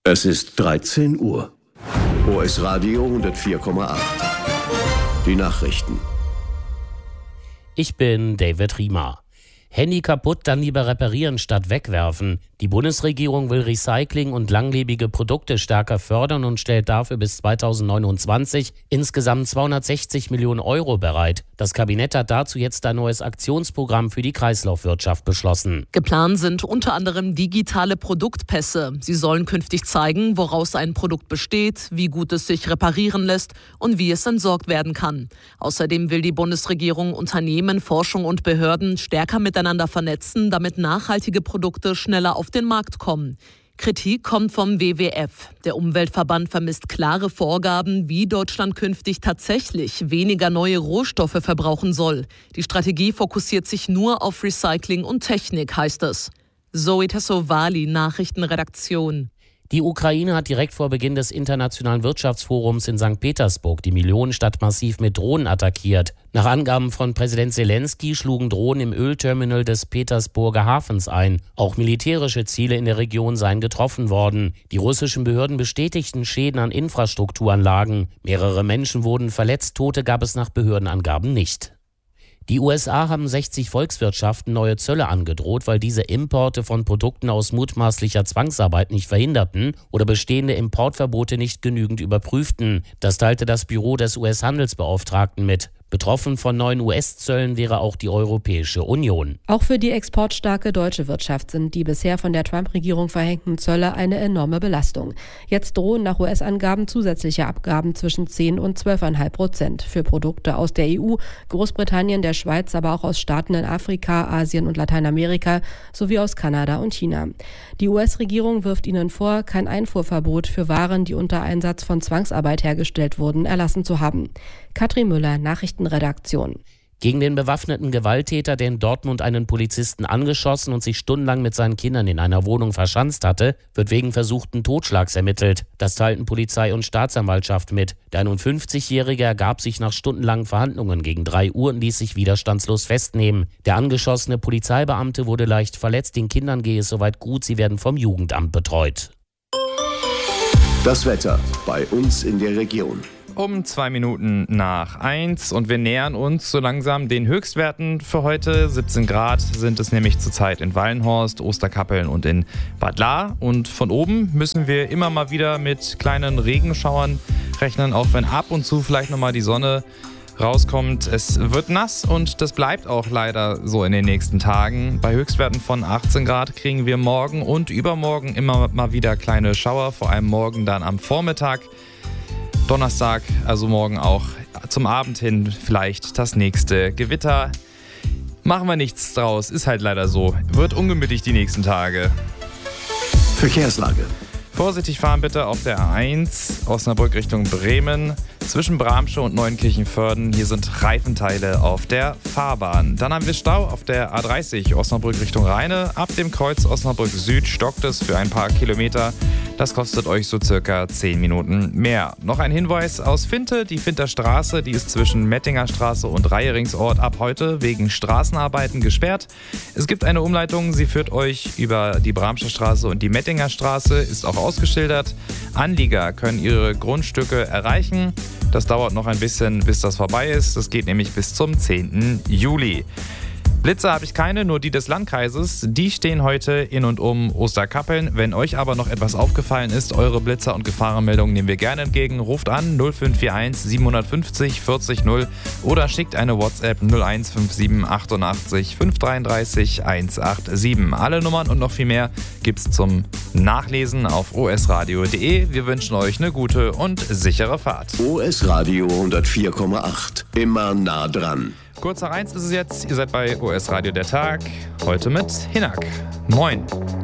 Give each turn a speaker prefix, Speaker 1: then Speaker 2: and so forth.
Speaker 1: Es ist 13 Uhr. OS Radio 104,8. Die Nachrichten.
Speaker 2: Ich bin David Riemer. Handy kaputt, dann lieber reparieren statt wegwerfen. Die Bundesregierung will Recycling und langlebige Produkte stärker fördern und stellt dafür bis 2029 insgesamt 260 Millionen Euro bereit. Das Kabinett hat dazu jetzt ein neues Aktionsprogramm für die Kreislaufwirtschaft beschlossen.
Speaker 3: Geplant sind unter anderem digitale Produktpässe. Sie sollen künftig zeigen, woraus ein Produkt besteht, wie gut es sich reparieren lässt und wie es entsorgt werden kann. Außerdem will die Bundesregierung Unternehmen, Forschung und Behörden stärker miteinander vernetzen, damit nachhaltige Produkte schneller auf den Markt kommen. Kritik kommt vom WWF. Der Umweltverband vermisst klare Vorgaben, wie Deutschland künftig tatsächlich weniger neue Rohstoffe verbrauchen soll. Die Strategie fokussiert sich nur auf Recycling und Technik, heißt es. Zoe Tassovali, Nachrichtenredaktion.
Speaker 2: Die Ukraine hat direkt vor Beginn des Internationalen Wirtschaftsforums in St. Petersburg die Millionenstadt massiv mit Drohnen attackiert. Nach Angaben von Präsident Zelensky schlugen Drohnen im Ölterminal des Petersburger Hafens ein. Auch militärische Ziele in der Region seien getroffen worden. Die russischen Behörden bestätigten Schäden an Infrastrukturanlagen. Mehrere Menschen wurden verletzt, Tote gab es nach Behördenangaben nicht. Die USA haben 60 Volkswirtschaften neue Zölle angedroht, weil diese Importe von Produkten aus mutmaßlicher Zwangsarbeit nicht verhinderten oder bestehende Importverbote nicht genügend überprüften. Das teilte das Büro des US-Handelsbeauftragten mit. Betroffen von neuen US-Zöllen wäre auch die Europäische Union.
Speaker 4: Auch für die exportstarke deutsche Wirtschaft sind die bisher von der Trump-Regierung verhängten Zölle eine enorme Belastung. Jetzt drohen nach US-Angaben zusätzliche Abgaben zwischen 10 und 12,5% für Produkte aus der EU, Großbritannien, der Schweiz, aber auch aus Staaten in Afrika, Asien und Lateinamerika sowie aus Kanada und China. Die US-Regierung wirft ihnen vor, kein Einfuhrverbot für Waren, die unter Einsatz von Zwangsarbeit hergestellt wurden, erlassen zu haben. Katrin Müller, Nachrichtenredaktion.
Speaker 2: Gegen den bewaffneten Gewalttäter, der in Dortmund einen Polizisten angeschossen und sich stundenlang mit seinen Kindern in einer Wohnung verschanzt hatte, wird wegen versuchten Totschlags ermittelt. Das teilten Polizei und Staatsanwaltschaft mit. Der 51-Jährige ergab sich nach stundenlangen Verhandlungen. Gegen 3 Uhr und ließ sich widerstandslos festnehmen. Der angeschossene Polizeibeamte wurde leicht verletzt. Den Kindern gehe es soweit gut, sie werden vom Jugendamt betreut.
Speaker 1: Das Wetter bei uns in der Region.
Speaker 5: Um 2 Minuten nach 1 und wir nähern uns so langsam den Höchstwerten für heute. 17 Grad sind es nämlich zurzeit in Wallenhorst, Osterkappeln und in Bad Lahr. Und von oben müssen wir immer mal wieder mit kleinen Regenschauern rechnen, auch wenn ab und zu vielleicht nochmal die Sonne rauskommt. Es wird nass und das bleibt auch leider so in den nächsten Tagen. Bei Höchstwerten von 18 Grad kriegen wir morgen und übermorgen immer mal wieder kleine Schauer, vor allem morgen dann am Vormittag. Donnerstag, also morgen auch zum Abend hin vielleicht das nächste Gewitter. Machen wir nichts draus, ist halt leider so. Wird ungemütlich die nächsten Tage.
Speaker 1: Verkehrslage.
Speaker 5: Vorsichtig fahren bitte auf der A1 Osnabrück Richtung Bremen. Zwischen Bramsche und Neunkirchenvörden. Hier sind Reifenteile auf der Fahrbahn. Dann haben wir Stau auf der A30 Osnabrück Richtung Rheine. Ab dem Kreuz Osnabrück Süd stockt es für ein paar Kilometer. Das kostet euch so circa 10 Minuten mehr. Noch ein Hinweis aus Finte. Die Finter Straße, die ist zwischen Mettinger Straße und Reieringsort ab heute wegen Straßenarbeiten gesperrt. Es gibt eine Umleitung. Sie führt euch über die Bramscher Straße und die Mettinger Straße. Ist auch ausgeschildert. Anlieger können ihre Grundstücke erreichen. Das dauert noch ein bisschen, bis das vorbei ist. Das geht nämlich bis zum 10. Juli. Blitze habe ich keine, nur die des Landkreises. Die stehen heute in und um Osterkappeln. Wenn euch aber noch etwas aufgefallen ist, eure Blitzer- und Gefahrenmeldungen nehmen wir gerne entgegen. Ruft an 0541 750 40 0 oder schickt eine WhatsApp 0157 88 533 187. Alle Nummern und noch viel mehr gibt's zum Nachlesen auf osradio.de. Wir wünschen euch eine gute und sichere Fahrt.
Speaker 1: OS Radio 104,8. Immer nah dran.
Speaker 5: Kurz nach 1 ist es jetzt. Ihr seid bei OS Radio der Tag. Heute mit Hinak. Moin.